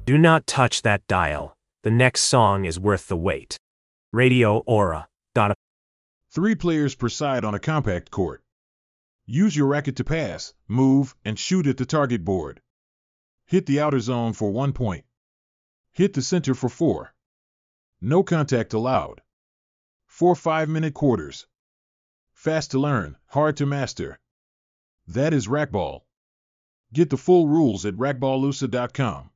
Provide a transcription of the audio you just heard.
Do not touch that dial. The next song is worth the wait. Radio Aura. 3 players per side on a compact court. Use your racket to pass, move, and shoot at the target board. Hit the outer zone for 1 point. Hit the center for 4. No contact allowed. 4 5-minute quarters. Fast to learn, hard to master. That is racquetball. Get the full rules at racquetballusa.com.